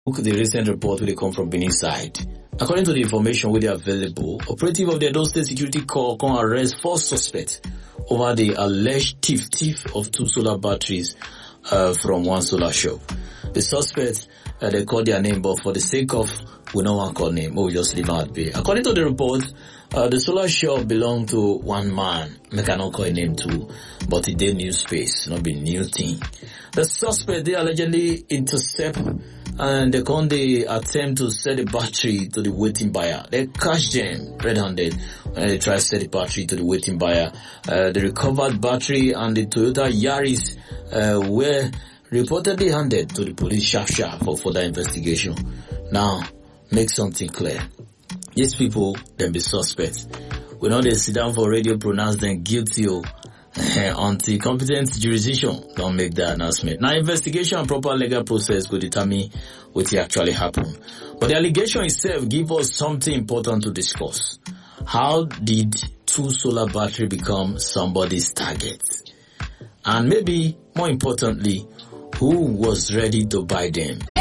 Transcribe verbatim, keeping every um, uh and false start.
the recent report will come from Benin side. According to the information with available, operative of the Edo State Security Corps can arrest four suspects over the alleged thief thief of two solar batteries uh, from one solar shop. The suspects, uh, they call their name, but for the sake of we don't want to call name, we'll just leave out at bay. According to the report, uh, the solar shop belonged to one man. I cannot call a name too, but it did new space, not be new thing. The suspect, they allegedly intercept and they come they attempt to sell the battery to the waiting buyer. They catch them red-handed when they try to sell the battery to the waiting buyer. Uh, the recovered battery and the Toyota Yaris uh, were reportedly handed to the police sharp sharp for further investigation. Now, make something clear. These people, them be suspects. We know they sit down for radio, pronounce them guilty oh, until competent jurisdiction don't make that announcement. Now, investigation and proper legal process will determine what actually happened. But the allegation itself gives us something important to discuss. How did two solar battery become somebody's target? And maybe, more importantly, who was ready to buy them?